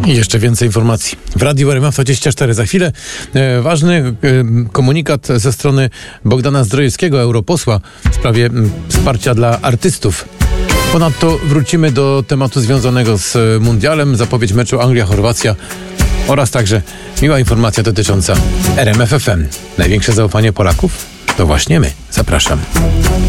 I jeszcze więcej informacji w Radiu RMF24. Za chwilę ważny komunikat ze strony Bogdana Zdrojewskiego, europosła, w sprawie wsparcia dla artystów. Ponadto wrócimy do tematu związanego z mundialem, zapowiedź meczu Anglia-Chorwacja oraz także miła informacja dotycząca RMF FM. Największe zaufanie Polaków to właśnie my. Zapraszam.